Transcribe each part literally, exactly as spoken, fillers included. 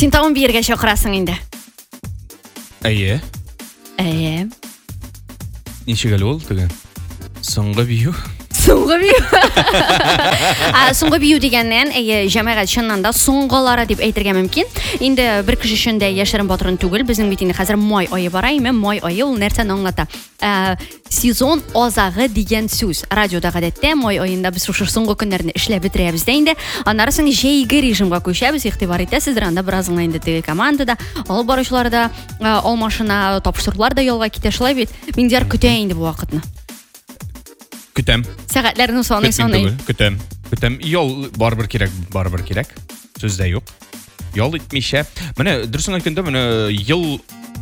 Син тагын биергә чакырасың инде. Әйе. Әйе. Ничек әле ул теге? Соңгы бию. Соңгы бию. А соңгы бию дигәннән, әйе, җәмәгать чыннан да соңгылары дип әйтергә мөмкин. Инде бер кеше өчен дә яшерен батырын түгел. Безнең бит инде хәзер май ае бара, име май ае ул нәрсәне аңлата. Сезон азагы дигән сүз. Радиода гадәттә май аенда без шушы соңгы көннәрне эшләп бетерәбез дә инде. Аннары соң җәйге режимга күчәбез. Игътибар итәсездер, анда бераз гына инде теге командада, алып баручылар да алмашына, тапшырулар да ялга китә шулай бит. Миндияр көтә инде бу вакытны. Көтәм. Сәгатьләрне саный саный. Көтәм. Көтәм. Ял барбер кирәк, барбер кирәк. Сүздә юк. Ял итмичә. Менә дөресен әйткәндә, менә ел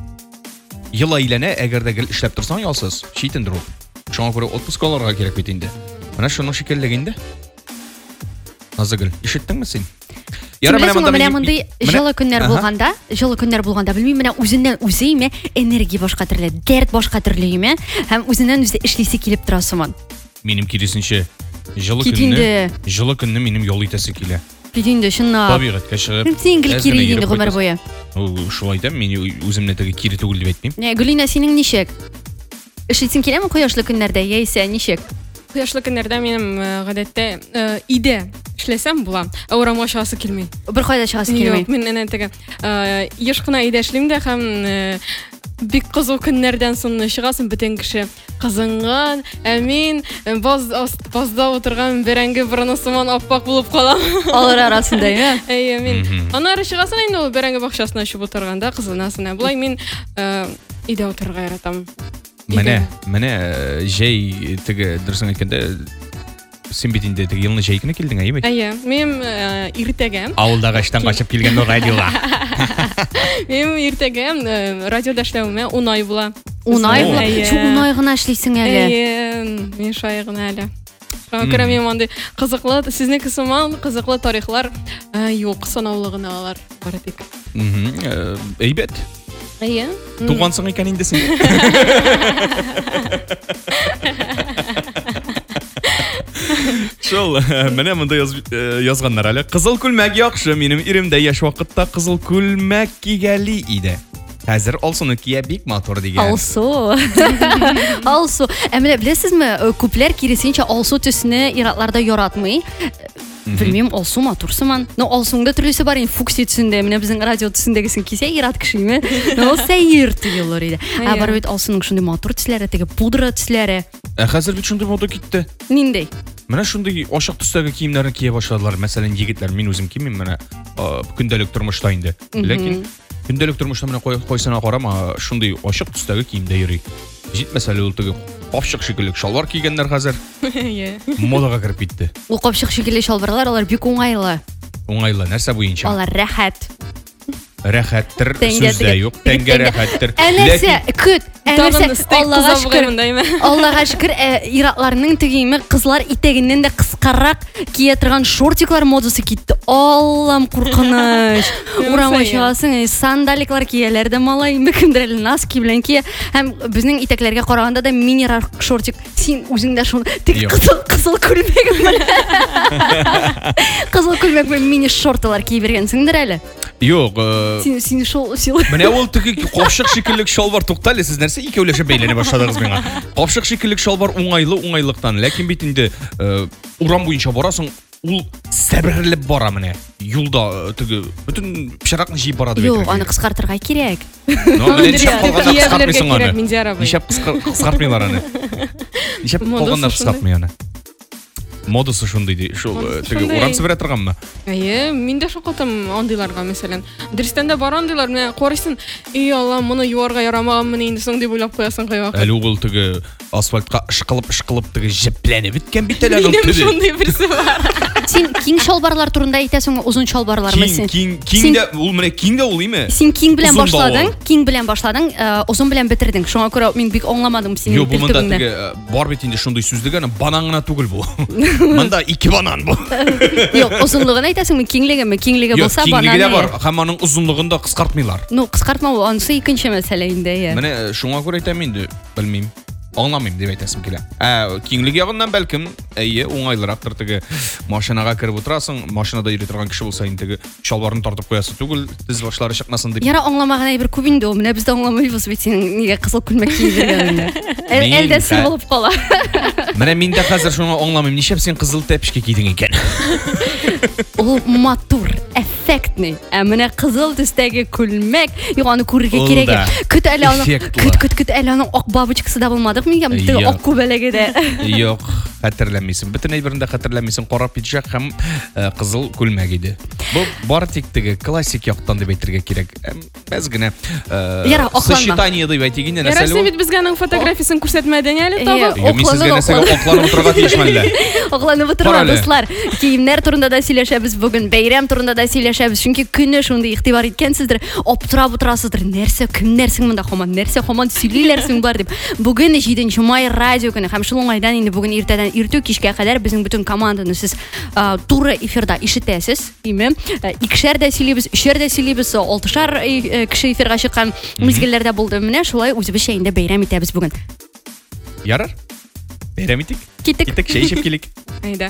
ел әйләнә, әгәр дә гел эшләп торсаң ялсыз, читендер ул. Шуңа күрә отпуск алырга кирәк бит инде. Менә шуның шикеллеге инде. Назыгыл, ишеттеңме син? Яра менә монда җылы көннәр булганда, җылы көннәр булганда белмим, менә үзеннән үзе име энергия башка төрле, дәрт башка төрле име, һәм үзеннән үзе эшлисе килеп тора сыман. Минем киресенчә, җылы көнне, җылы көнне минем ял итәсе килә. Кидинде шунна. Табигатькә чыгып. Син гел кире инде гомер буе. Ул шулай да, мин үземне теге кире түгел дип әйтмим. Не, Гөлинә, синең ничек? Эшлисең киләме кояшлы көннәрдә, яисә ничек? Кояшлы көннәрдә минем гадәттә өйдә эшләсәм була, урамга чыгасы килми. Бер кайда чыгасы килми. Юк, мин әнә теге еш кына өйдә эшлим дә һәм бик кызу көннәрдән соң чыгасың бөтен кеше кызынган, ә мин баз базда утырган бәрәңге борыны сыман аппак булып калам. Алар арасында, я? Әйе, мин. Аннары чыгасың инде ул бәрәңге бакчасына чыгып утырганда кызынасың. Булай мин өйдә утырырга яратам. Менә, менә җәй теге дөресен әйткәндә, син бит инде теге елны җәй көне килдең, әйеме? Әйе, мин иртәгә Авылдагы эштән качып килгән радиога. Мин иртәгә радиода эшләвемә ун ай була. ун ай була. Шу ун ай гына эшлисең әле. Әйе, мин шай гына әле. Шуңа күрә мин монда кызыклы, сезнеке сыман кызыклы тарихлар юк, санаулы гына алар бар бик. Әйбәт. Әйе. Тугансың икән инде син. Шул, менә монда язганнар әле. Кызыл күлмәк яхшы, минем иремдә яшь вакытта кызыл күлмәк кигәли иде. Хәзер алсуны кия бик матур дигән. Алсу. Алсу. Ә менә беләсезме, күпләр киресенчә алсу төсне иратларда яратмый. Белмим, алсу матур сыман. Но алсуңда төрлесе бар, фуксия төсендә, менә безнең радио төсендәгесен кисә ират кешеме. Но сәер тыелыр иде. Ә бар бит алсуның шундый матур төсләре, теге пудра төсләре. Ә хәзер бит шундый мода китте. Ниндәй? Менә шундый ашык төстәге киемнәрне кия башладылар. Мәсәлән, егетләр, мин үзем кимим, менә көндәлек тормышта инде. Ләкин көндәлек тормышта менә кайсына карама, шундый ашык төстәге киемдә йөри. Җитмәсә ул теге капчык шикелле шалвар кигәннәр хәзер. Әйе. Модага кирип китте. Ул капчык шикелле шалварлар, алар бик уңайлы. Уңайлы, нәрсә буенча? Алар рәхәт. Рәхәттер, сүздә юк, тәнгә рәхәттер. Әнәсе, көт, әнәсе, Аллага шөкер. Аллага Аллага шөкер, иратларның тегеме кызлар итәгеннән дә кыскарак кия торган шортиклар модасы китте. Аллам куркыныч. Урамга чыгасың, сандаликлар кияләр дә малай, кемдер әле носки белән кия. Һәм безнең итәкләргә караганда да мини шортик. Син үзең дә шуны тик кызыл кызыл күлмәк белән. Кызыл күлмәк белән мини шортлар киеп бергәнсеңдер әле. Юк, син син шул сил. Менә ул теге капчык шикелле шалвар, туктале, сез нәрсә икәүләшеп бәйләнә башладыгыз миңа? Капчык шикелле шалвар уңайлы уңайлыктан, ләкин бит инде урам буенча барасың, ул сәберлеп бара менә. Юлда теге бөтен пычракны җыеп бара дип. Юк, аны кыскартырга кирәк. Ну, менә ничек калганда кыскартмыйсың аны? Миндияр абый. Ничек кыскартмыйлар аны? Ничек калганда кыскартмый аны? Модасы шундый ди. Шул теге урам сиберә торганмы? Әйе, мин дә шакатым андыйларга, мәсәлән. Дөрестән дә бар андыйлар, менә карыйсың, "И Алла, моны юарга ярамаганмын инде соң" дип уйлап куясың кайвак. Әле ул теге асфальтка ышкылып ышкылып теге җепләнеп биткән бит әле аның төбе. Минем шундый берсе бар. Син киң шалбарлар турында әйтәсең, узун шалбарлармы син? Киң, киң дә ул менә киң дә ул име? Син киң белән башладың, киң белән башладың, узун белән битердең. Шуңа күрә мин бик аңламадым синең телтегеңне. Юк, бу монда телтегеңне. теге бар бит инде шундый сүз дигән, банан гына түгел бу. Монда ике банан бу. Юк, узунлыгын әйтәсеңме, киңлегеме? Киңлеге булса банан. Киңлеге дә бар, һәм аның узунлыгын да кыскартмыйлар. Ну, кыскартма ул, анысы икенче мәсьәлә инде. Менә шуңа күрә әйтәм инде, белмим. аңламыйм дип әйтәсем килә. Ә киңлек ягыннан бәлкем, әйе, уңайлырактыр теге машинага кереп утырасың, машинада йөри торган кеше булса инде чалбарын тартып куясы түгел, тез башлары чыкмасын дип. Яра аңламаган әйбер күп инде ул. Менә без дә аңламыйбыз бит синең нигә кызыл күлмәк киендергәнеңне. Әлдә син булып кала. Менә мин дә хәзер шуны аңламыйм. Ничә син кызыл тәпишкә кидең икән? Ул матур, эффектный. Ә менә кызыл төстәге күлмәк, юк аны күрергә кирәк. Көт әле аны, көт көт көт әле аның ак бабочкасы да булмадык мин теге ак күбәләге дә. Юк, хәтерләмисең. Бөтен әйберен дә хәтерләмисең. Кара пиджак һәм кызыл күлмәк иде. Бу бары тик теге классик яктан дип әйтергә кирәк. Без генә сочетание дип әйтегән нәрсә. Ярар, син бит безгә аның фотографиясын күрсәтмәдең әле табы. Мин сезгә нәрсәгә акланып утырырга тиешмәлле. Акланып утырма дуслар. Киемнәр турында да сөйләшәбез бүген, бәйрәм турында да сөйләшәбез. Чөнки көне шундый игътибар иткәнсездер, аптырап утырасыздыр. Нәрсә, кемнәрсең монда һаман, нәрсә һаман сөйлиләрсең бар дип. Бүген җиденче май радио көне һәм шул уңайдан инде бүген иртәдән иртү кичкә кадәр безнең бөтен команданы сез туры эфирда ишетәсез, име? Икешәр дә сөйлибез, өчәр дә сөйлибез, алтышар кеше эфирга чыккан мизгелләрдә булды. Менә шулай үзебезчә инде бәйрәм итәбез бүген. Ярар. Бәйрәм итик. Китик. Китик, чәй эчеп килик. Әйдә.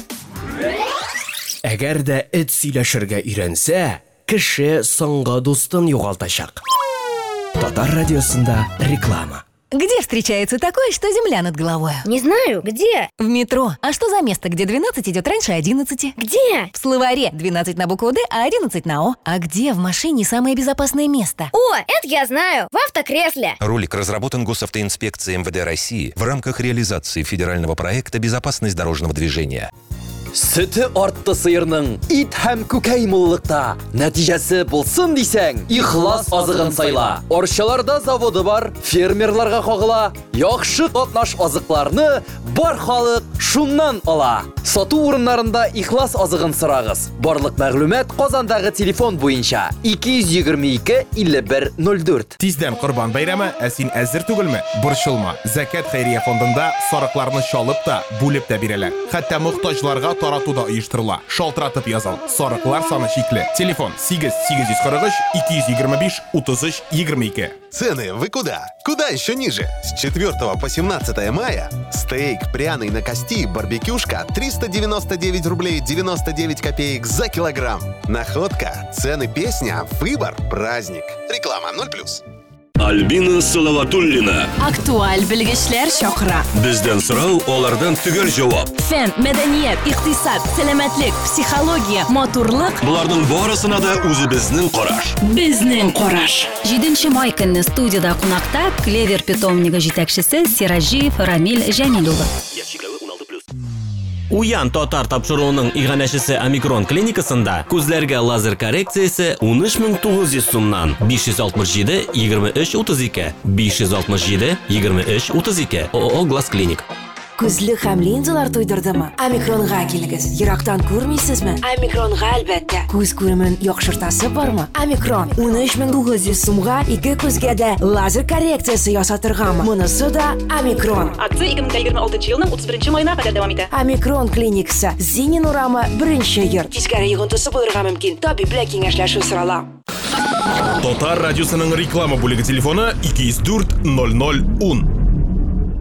Әгәр дә эт сөйләшергә өйрәнсә, кеше соңгы дустын югалтачак. Татар радиосында реклама. Где встречается такое, что земля над головой? Не знаю, где? В метро. А что за место, где двенадцать идет раньше одиннадцати? Где? В словаре двенадцать на букву «Д», а одиннадцать на «О». А где в машине самое безопасное место? О, это я знаю, в автокресле. Ролик разработан Госавтоинспекцией эм вэ дэ России в рамках реализации федерального проекта «Безопасность дорожного движения». Сөті артты сыйырның ит һәм күкәй муллыкта нәтиҗәсе булсын дисәң, ихлас азыгын сайла. Арчаларда заводы бар, фермерларга кагыла, яхшы катнаш азыкларны бар халык шуннан ала. Сату урыннарында ихлас азыгын сорагыз. Барлык мәгълүмат Казандагы телефон буенча ике йөз егерме ике илле бер ноль дүрт. Тиздән Корбан бәйрәме, ә син әзер түгелме? Борчылма. Закат хәйрия фондында сарыкларны чалып та, бүлеп тә бирәләр. Хәтта мохтаҗларга таратуда оештырыла. Шалтыратып языл. Сарыклар саны чикле. Телефон сигез сигез йөз кырык өч ике йөз егерме биш утыз өч егерме ике. Цены вы куда? Куда еще ниже? С четвёртого по семнадцатое мая стейк пряный на кости барбекюшка триста девяносто девять рублей девяносто девять копеек за килограмм. Находка, цены песня, выбор, праздник. Реклама ноль плюс. Альбина Салаватуллина. Актуаль белгечләр чакыра. Бездән сорау, алардан төгәл җавап. Фән, мәдәният, икътисад, сәламәтлек, психология, матурлык. Буларның барысына да үзебезнең караш. Безнең караш. җиденче май көнне студияда кунакта Клевер питомнигы җитәкчесе Сираҗиев Рамил Җәмил улы. Уян татар тапшыруының иганәчесе Омикрон клиникасында күзләргә лазер коррекциясе ун өч мең тугыз йөз сумнан биш йөз алтмыш җиде егерме өч утыз ике биш йөз алтмыш җиде егерме өч утыз ике ООО Глаз Клиник. Күзлек һәм линзалар туйдырдымы? Омикронга килегез. Ерактан күрмисезме? Омикронга әлбәттә. Күз күремен яхшыртасы бармы? Омикрон ун өч мең тугыз йөз сумга ике күзгә дә лазер коррекциясе ясатыргамы? Монысы да Омикрон. Акция ике мең егерме алтынчы елның утыз беренче маена кадәр дәвам итә. Омикрон клиникасы. Зинин урамы беренче йорт. Тискәре йогынтысы булырга мөмкин. Табиблар киңәшләшү сорала. Татар радиосының реклама бүлеге телефоны ике йөз дүрт ноль ноль ун.